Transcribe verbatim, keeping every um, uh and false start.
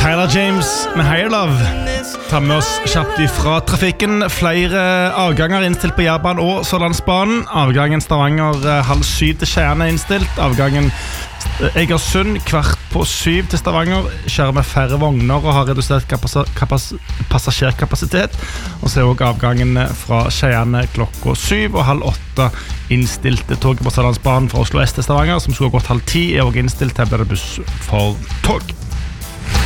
Tyler James med Higher Love tar med oss kjapt ifra trafikken. Flere avganger innstilt på Jærbanen og Sørlandsbanen. Avgangen Stavanger halv syv til Skien er innstilt. Avgangen Egersund kvart på syv til Stavanger kjører med færre vogner og har redusert kapas- kapas- passasjerkapasitet. Og så er også avgangen fra Skien klokka syv og halv åtte innstilt. Toget på Sørlandsbanen fra Oslo S til Stavanger som skulle ha gått halv ti er også innstilt. Her blir det buss for tog.